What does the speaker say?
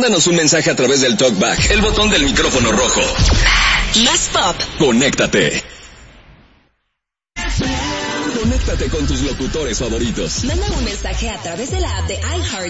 Mándanos un mensaje a través del TalkBack, el botón del micrófono rojo. Más pop. Conéctate. Conéctate con tus locutores favoritos. Manda un mensaje a través de la app de iHeart